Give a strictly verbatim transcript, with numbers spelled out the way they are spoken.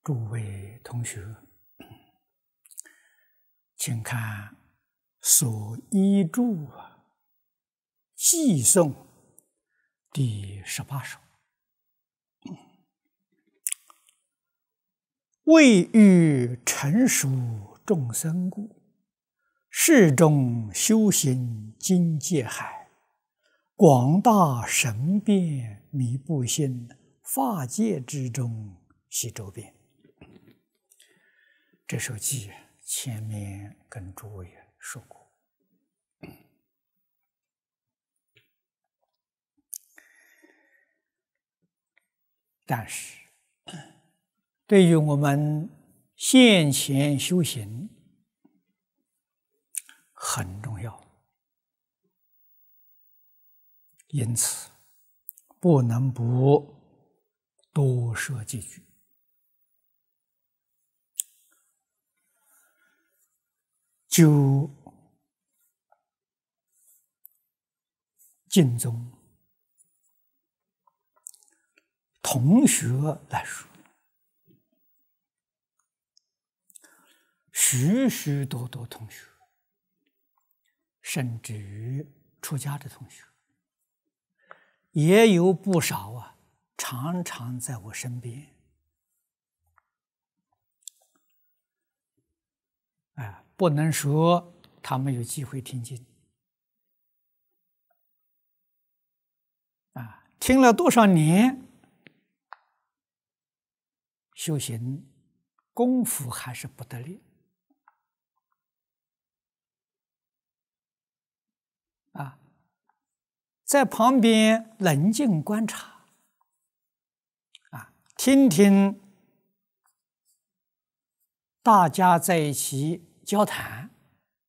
诸位同学，请看所依注寄颂第十八首。未欲成熟众生故，世中修行经界海，广大神变弥不心，法界之中悉周遍。这首偈前面跟诸位说过，但是对于我们现前修行很重要，因此不能不多说几句。就经宗同学来说，许许多多同学，甚至于出家的同学，也有不少啊，常常在我身边。啊，不能说他们有机会听经，啊，听了多少年，修行功夫还是不得力，啊，在旁边冷静观察，啊，听听大家在一起交谈，